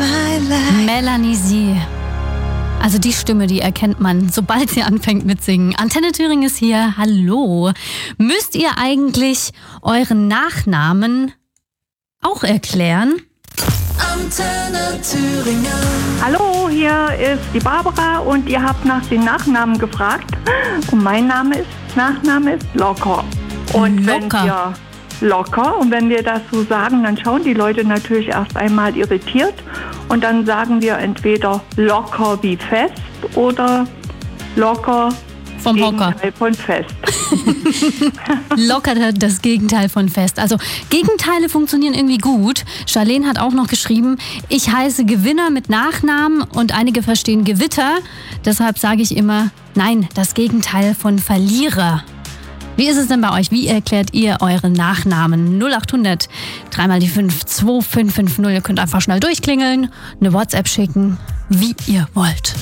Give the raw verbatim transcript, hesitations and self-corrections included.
Melanie Sie. Also die Stimme, die erkennt man, sobald sie anfängt mit Singen. Antenne Thüringen ist hier. Hallo. Müsst ihr eigentlich euren Nachnamen auch erklären? Antenne Thüringen. Hallo, hier ist die Barbara und ihr habt nach den Nachnamen gefragt. Und mein Name ist, Nachname ist Locker. Und Locker. wenn wir locker und wenn wir das so sagen, dann schauen die Leute natürlich erst einmal irritiert und dann sagen wir entweder locker wie fest oder locker Vom Hocker. Gegenteil von fest. Locker das Gegenteil von fest. Also Gegenteile funktionieren irgendwie gut. Charlene hat auch noch geschrieben, ich heiße Gewinner mit Nachnamen und einige verstehen Gewitter. Deshalb sage ich immer, nein, das Gegenteil von Verlierer. Wie ist es denn bei euch? Wie erklärt ihr euren Nachnamen? null acht hundert, dreimal die fünf, zwei fünf fünf null. Ihr könnt einfach schnell durchklingeln, eine WhatsApp schicken, wie ihr wollt.